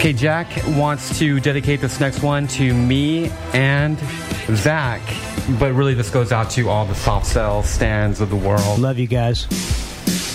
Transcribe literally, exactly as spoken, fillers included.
Okay, Jack wants to dedicate this next one to me and Zach. But really, this goes out to all the soft cell stands of the world. Love you guys.